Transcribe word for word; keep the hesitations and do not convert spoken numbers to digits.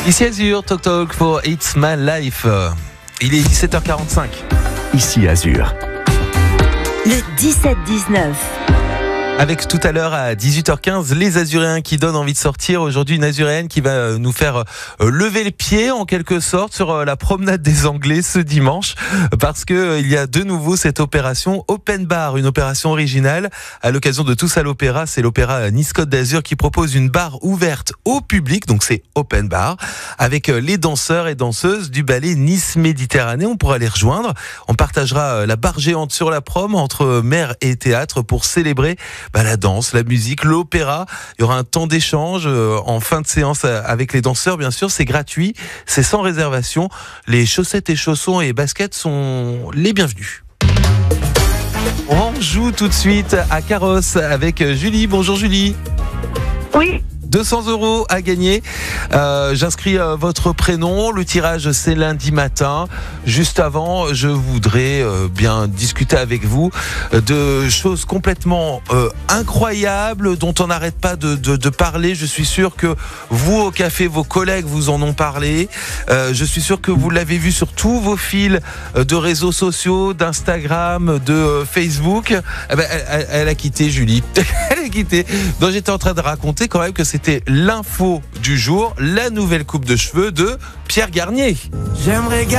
Ici Azur, Talk Talk for It's My Life. Il est dix-sept heures quarante-cinq. Ici Azur. Le dix-sept dix-neuf. Avec tout à l'heure à dix-huit heures quinze, les Azuréens qui donnent envie de sortir. Aujourd'hui, une Azuréenne qui va nous faire lever le pied en quelque sorte sur la promenade des Anglais ce dimanche, parce que il y a de nouveau cette opération Open Bar, une opération originale à l'occasion de Tous à l'Opéra. C'est l'Opéra Nice Côte d'Azur qui propose une barre ouverte au public, donc c'est Open Bar, avec les danseurs et danseuses du ballet Nice Méditerranée. On pourra les rejoindre. On partagera la barre géante sur la prom entre mer et théâtre pour célébrer Bah, la danse, la musique, l'opéra. Il y aura un temps d'échange euh, en fin de séance avec les danseurs, bien sûr. C'est gratuit, c'est sans réservation. Les chaussettes et chaussons et baskets sont les bienvenus. On joue tout de suite à Carrosse avec Julie. Bonjour Julie. Oui. deux cents euros à gagner. Euh, j'inscris euh, votre prénom. Le tirage, c'est lundi matin. Juste avant, je voudrais euh, bien discuter avec vous de choses complètement euh, incroyables dont on n'arrête pas de, de, de parler. Je suis sûr que vous, au café, vos collègues vous en ont parlé. Euh, je suis sûr que vous l'avez vu sur tous vos fils de réseaux sociaux, d'Instagram, de euh, Facebook. Eh ben, elle, elle, elle a quitté, Julie. Elle a quitté. Donc, j'étais en train de raconter quand même que c'était l'info du jour, la nouvelle coupe de cheveux de Pierre Garnier. J'aimerais